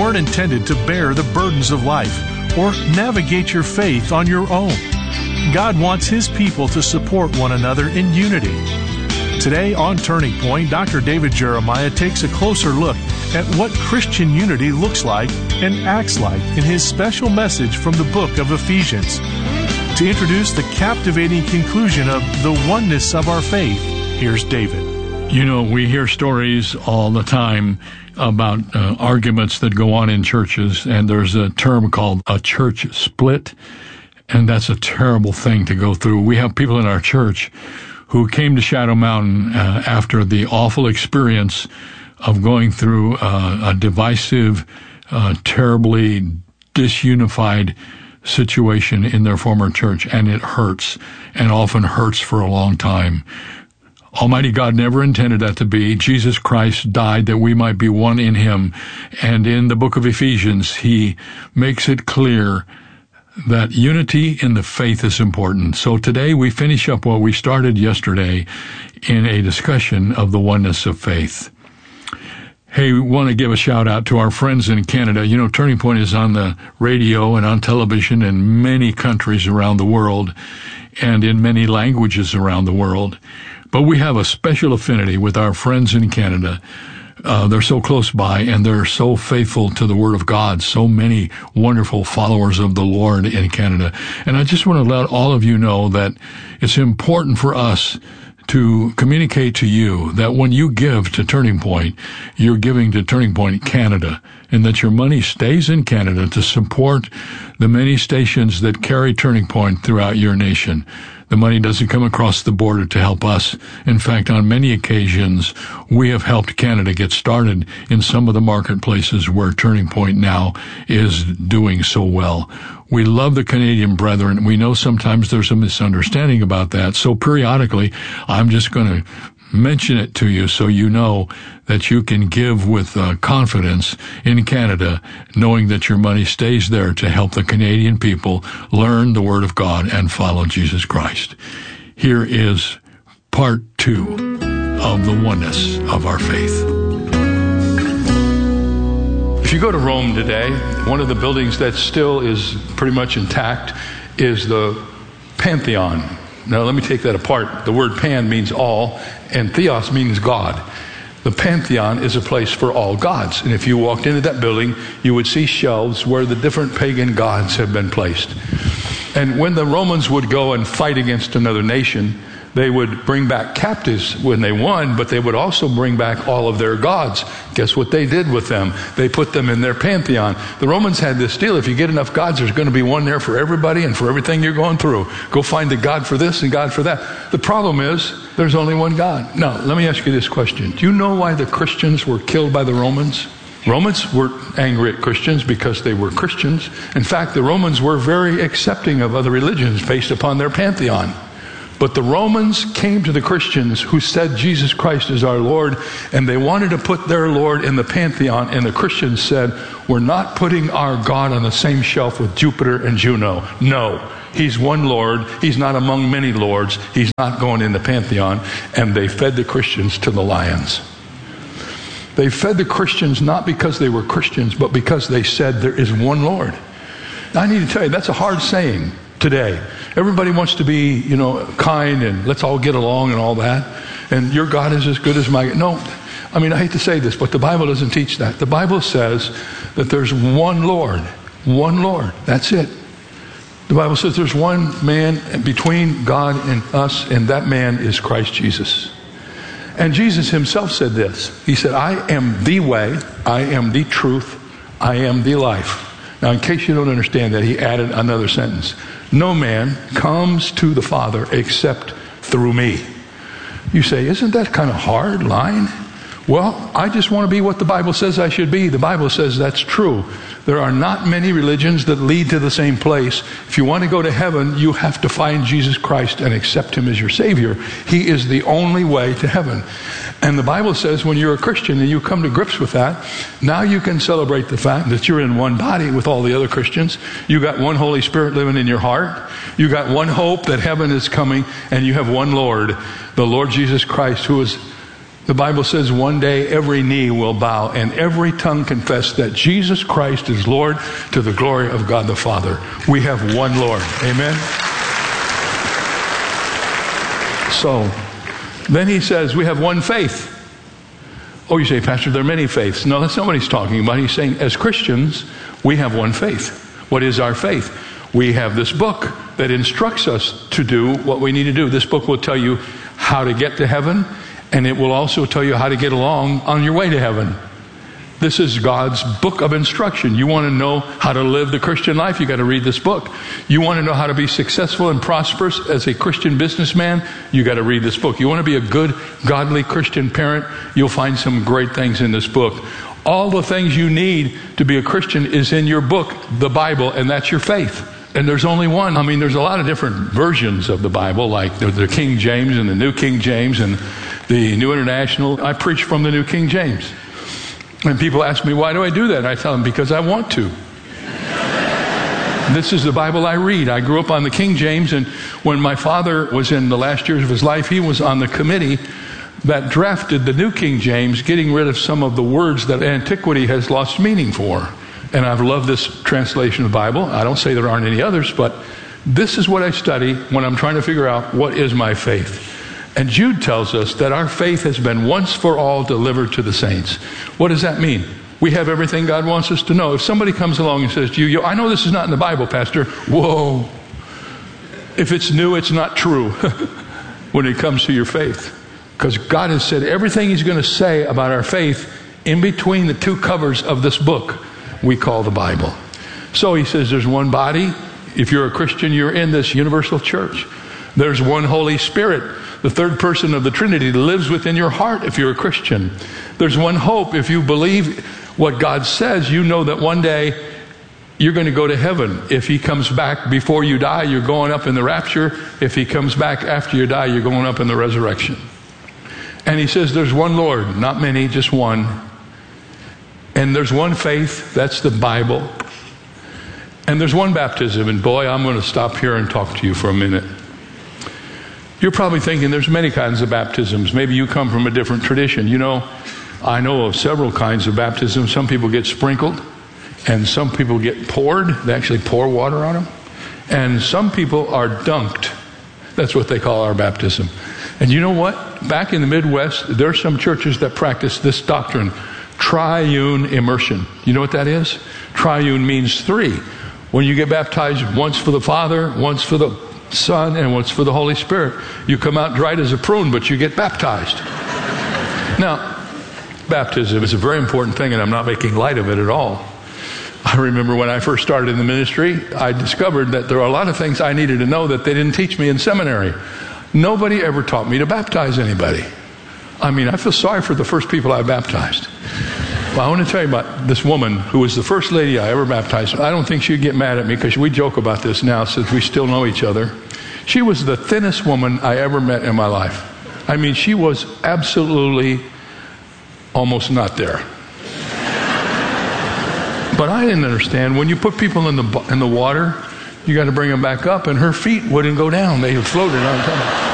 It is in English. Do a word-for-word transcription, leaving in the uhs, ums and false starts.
weren't intended to bear the burdens of life or navigate your faith on your own. God wants His people to support one another in unity. Today on Turning Point, Doctor David Jeremiah takes a closer look at what Christian unity looks like and acts like in his special message from the book of Ephesians. To introduce the captivating conclusion of the oneness of our faith, here's David. You know, we hear stories all the time about uh, arguments that go on in churches, and there's a term called a church split, and that's a terrible thing to go through. We have people in our church who came to Shadow Mountain uh, after the awful experience of going through uh, a divisive, uh, terribly disunified situation in their former church, and it hurts, and often hurts for a long time. Almighty God never intended that to be. Jesus Christ died that we might be one in Him, and in the book of Ephesians, He makes it clear that unity in the faith is important. So today we finish up what we started yesterday in a discussion of the oneness of faith. Hey, we want to give a shout out to our friends in Canada. You know, Turning Point is on the radio and on television in many countries around the world and in many languages around the world. But we have a special affinity with our friends in Canada. Uh, they're so close by, and they're so faithful to the Word of God. So many wonderful followers of the Lord in Canada. And I just want to let all of you know that it's important for us to communicate to you that when you give to Turning Point, you're giving to Turning Point Canada, and that your money stays in Canada to support the many stations that carry Turning Point throughout your nation. The money doesn't come across the border to help us. In fact, on many occasions, we have helped Canada get started in some of the marketplaces where Turning Point now is doing so well. We love the Canadian brethren. We know sometimes there's a misunderstanding about that. So periodically, I'm just going to mention it to you so you know that you can give with uh, confidence in Canada, knowing that your money stays there to help the Canadian people learn the Word of God and follow Jesus Christ. Here is part two of the oneness of our faith. If you go to Rome today, one of the buildings that still is pretty much intact is the Pantheon. Now, let me take that apart. The word pan means all, and theos means God. The Pantheon is a place for all gods. And if you walked into that building, you would see shelves where the different pagan gods have been placed. And when the Romans would go and fight against another nation, they would bring back captives when they won, but they would also bring back all of their gods. Guess what they did with them? They put them in their pantheon. The Romans had this deal. If you get enough gods, there's going to be one there for everybody and for everything you're going through. Go find the God for this and God for that. The problem is, there's only one God. Now, let me ask you this question. Do you know why the Christians were killed by the Romans? Romans were angry at Christians because they were Christians. In fact, the Romans were very accepting of other religions based upon their pantheon. But the Romans came to the Christians who said Jesus Christ is our Lord, and they wanted to put their Lord in the pantheon, and the Christians said, we're not putting our God on the same shelf with Jupiter and Juno. No, He's one Lord. He's not among many lords. He's not going in the pantheon. And they fed the Christians to the lions. They fed the Christians not because they were Christians, but because they said there is one Lord. Now, I need to tell you, that's a hard saying today. Everybody wants to be, you know, kind and let's all get along and all that. And your God is as good as my God. No, I mean, I hate to say this, but the Bible doesn't teach that. The Bible says that there's one Lord. One Lord. That's it. The Bible says there's one man between God and us, and that man is Christ Jesus. And Jesus himself said this. He said, I am the way, I am the truth, I am the life. Now, in case you don't understand that, he added another sentence. No man comes to the Father except through me. You say, isn't that kind of hard line? Well, I just want to be what the Bible says I should be. The Bible says that's true. There are not many religions that lead to the same place. If you want to go to heaven, you have to find Jesus Christ and accept Him as your Savior. He is the only way to heaven. And the Bible says when you're a Christian and you come to grips with that, now you can celebrate the fact that you're in one body with all the other Christians. You got one Holy Spirit living in your heart. You got one hope that heaven is coming, and you have one Lord, the Lord Jesus Christ, who is The Bible says one day every knee will bow and every tongue confess that Jesus Christ is Lord to the glory of God the Father. We have one Lord. Amen? So, then he says we have one faith. Oh, you say, Pastor, there are many faiths. No, that's not what he's talking about. He's saying as Christians, we have one faith. What is our faith? We have this book that instructs us to do what we need to do. This book will tell you how to get to heaven, and it will also tell you how to get along on your way to heaven. This is God's book of instruction. You want to know how to live the Christian life, you got to read this book. You want to know how to be successful and prosperous as a Christian businessman, you got to read this book. You want to be a good, godly Christian parent, you'll find some great things in this book. All the things you need to be a Christian is in your book, the Bible, and that's your faith. And there's only one. I mean, there's a lot of different versions of the Bible, like the, the King James and the New King James and the New International. I preach from the New King James. And people ask me, why do I do that? And I tell them, because I want to. This is the Bible I read. I grew up on the King James, and when my father was in the last years of his life, he was on the committee that drafted the New King James, getting rid of some of the words that antiquity has lost meaning for. And I've loved this translation of the Bible. I don't say there aren't any others, but this is what I study when I'm trying to figure out what is my faith. And Jude tells us that our faith has been once for all delivered to the saints. What does that mean? We have everything God wants us to know. If somebody comes along and says to you, I know this is not in the Bible, Pastor. Whoa. If it's new, it's not true when it comes to your faith. Because God has said everything He's going to say about our faith in between the two covers of this book we call the Bible. So He says there's one body. If you're a Christian, you're in this universal church. There's one Holy Spirit, the third person of the Trinity, that lives within your heart if you're a Christian. There's one hope. If you believe what God says, you know that one day you're going to go to heaven. If He comes back before you die, you're going up in the rapture. If He comes back after you die, you're going up in the resurrection. And He says there's one Lord, not many, just one. And there's one faith, that's the Bible. And there's one baptism. And boy, I'm going to stop here and talk to you for a minute. You're probably thinking there's many kinds of baptisms. Maybe you come from a different tradition. You know, I know of several kinds of baptisms. Some people get sprinkled, and some people get poured. They actually pour water on them. And some people are dunked. That's what they call our baptism. And you know what? Back in the Midwest, there are some churches that practice this doctrine, triune immersion. You know what that is? Triune means three. When you get baptized, once for the Father, once for the Son, and once for the Holy Spirit. You come out dried as a prune, but you get baptized. Now, baptism is a very important thing, and I'm not making light of it at all. I remember when I first started in the ministry, I discovered that there are a lot of things I needed to know that they didn't teach me in seminary. Nobody ever taught me to baptize anybody. I mean, I feel sorry for the first people I baptized. Well, I want to tell you about this woman who was the first lady I ever baptized. I don't think she'd get mad at me because we joke about this now since we still know each other. She was the thinnest woman I ever met in my life. I mean, she was absolutely almost not there. But I didn't understand. When you put people in the in the water, you got to bring them back up, and her feet wouldn't go down. They floated on top.